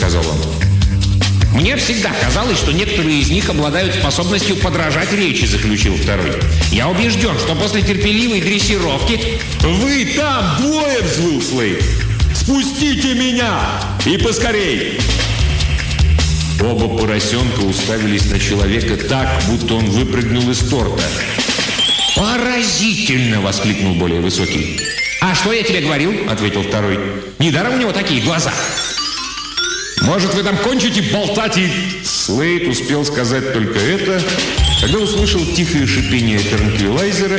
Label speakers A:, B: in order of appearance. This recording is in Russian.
A: сказал он. «Мне всегда казалось, что некоторые из них обладают способностью подражать речи», заключил второй. «Я убежден, что после терпеливой дрессировки...»
B: «Вы там двое!» — взвыл Слейд. «Спустите меня! И поскорей!»
A: Оба поросенка уставились на человека так, будто он выпрыгнул из торта. «Поразительно!» — воскликнул более высокий. «А что я тебе говорил?» — ответил второй. «Недаром у него такие глаза!» «Может, вы там кончите болтать и...» Слейд успел сказать только это, когда услышал тихое шипение транквилайзера